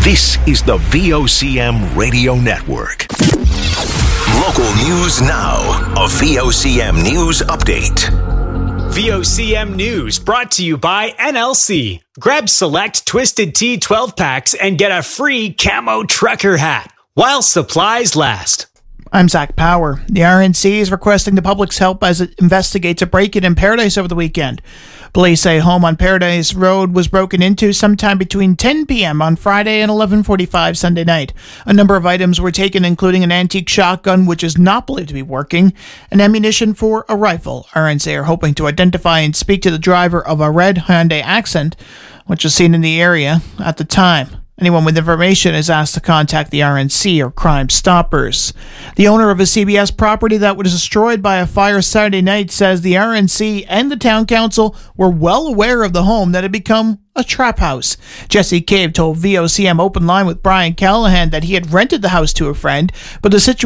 This is the VOCM Radio Network. Local news now. A VOCM News Update. VOCM News brought to you by NLC. Grab select Twisted Tea 12 packs and get a free camo trucker hat while supplies last. I'm Zach Power. The RNC is requesting the public's help as it investigates a break-in in Paradise over the weekend. Police say a home on Paradise Road was broken into sometime between 10 p.m. on Friday and 11:45 Sunday night. A number of items were taken, including an antique shotgun, which is not believed to be working, and ammunition for a rifle. RNC are hoping to identify and speak to the driver of a red Hyundai Accent, which was seen in the area at the time. Anyone with information is asked to contact the RNC or Crime Stoppers. The owner of a CBS property that was destroyed by a fire Saturday night says the RNC and the town council were well aware of the home that had become a trap house. Jesse Cave told VOCM Open Line with Brian Callahan that he had rented the house to a friend, but the situation